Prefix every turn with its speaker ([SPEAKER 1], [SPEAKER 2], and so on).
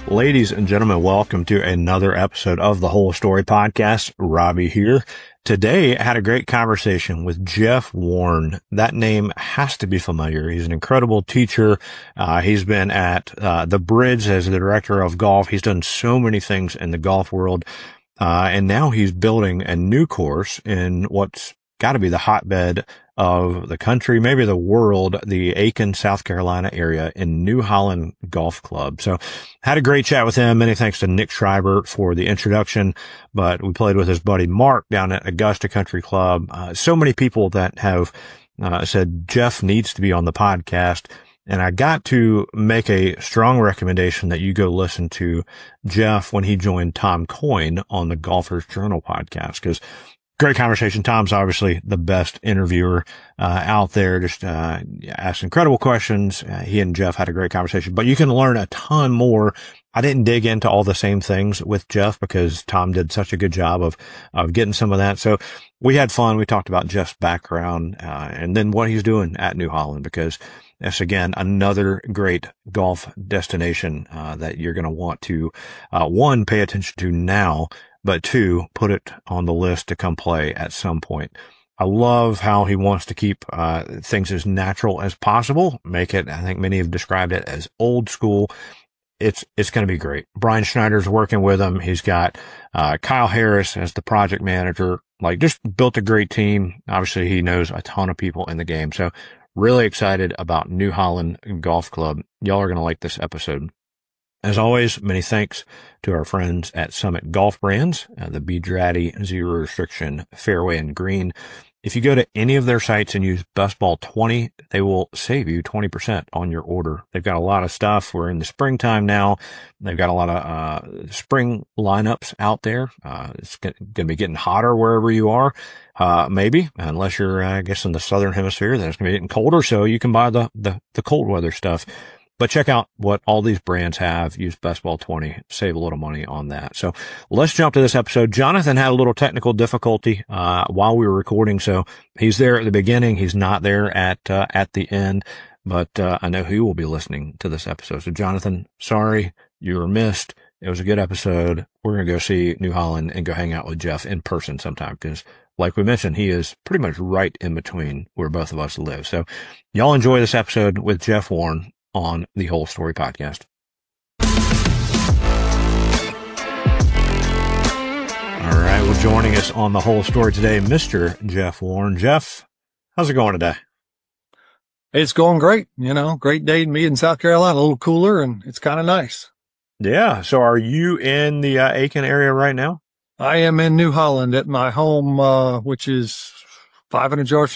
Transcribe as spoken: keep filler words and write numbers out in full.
[SPEAKER 1] Ladies and gentlemen, welcome to another episode of the Whole Story Podcast. Robbie here. Today, I had a great conversation with Jeff Warren. That name has to be familiar. He's an incredible teacher. Uh, he's been at uh, the Bridge as the director of golf. He's done so many things in the golf world. Uh, and now he's building a new course in what's got to be the hotbed of the country, maybe the world, the Aiken, South Carolina area in New Holland Golf Club. So had a great chat with him. Many thanks to Nick Schreiber for the introduction, but we played with his buddy Mark down at Augusta Country Club. Uh, so many people that have uh, said Jeff needs to be on the podcast. And I got to make a strong recommendation that you go listen to Jeff when he joined Tom Coyne on the Golfers Journal podcast, because great conversation. Tom's obviously the best interviewer uh, out there. Just uh, asked incredible questions. Uh, he and Jeff had a great conversation, but you can learn a ton more. I didn't dig into all the same things with Jeff because Tom did such a good job of of getting some of that. So we had fun. We talked about Jeff's background uh, and then what he's doing at New Holland, because that's, again, another great golf destination uh, that you're going to want to, uh, one, pay attention to now, but two, put it on the list to come play at some point. I love how he wants to keep uh things as natural as possible, make it, I think many have described it as old school. It's, it's going to be great. Brian Schneider's working with him. He's got, uh, Kyle Harris as the project manager, like just built a great team. Obviously he knows a ton of people in the game. So really excited about New Holland Golf Club. Y'all are going to like this episode. As always, many thanks to our friends at Summit Golf Brands, uh, the Bedrati Zero Restriction Fairway and Green. If you go to any of their sites and use Best Ball twenty, they will save you twenty percent on your order. They've got a lot of stuff. We're in the springtime now. They've got a lot of uh spring lineups out there. Uh It's going to be getting hotter wherever you are. Uh Maybe, unless you're, uh, I guess, in the southern hemisphere, then it's going to be getting colder, so you can buy the, the, the cold weather stuff. But check out what all these brands have. Use Best Ball twenty. Save a little money on that. So let's jump to this episode. Jonathan had a little technical difficulty uh while we were recording. So he's there at the beginning. He's not there at uh, at the end. But uh, I know he will be listening to this episode. So Jonathan, sorry you were missed. It was a good episode. We're going to go see New Holland and go hang out with Jeff in person sometime, because like we mentioned, he is pretty much right in between where both of us live. So y'all enjoy this episode with Jeff Warren on the Whole Story Podcast. All right. Well, joining us on the Whole Story today, Mister Jeff Warren. Jeff, how's it going today?
[SPEAKER 2] It's going great. You know, great day to meet in South Carolina, a little cooler, and it's kind of nice.
[SPEAKER 1] Yeah. So are you in the uh, Aiken area right now?
[SPEAKER 2] I am in New Holland at my home, uh, which is five hundred yards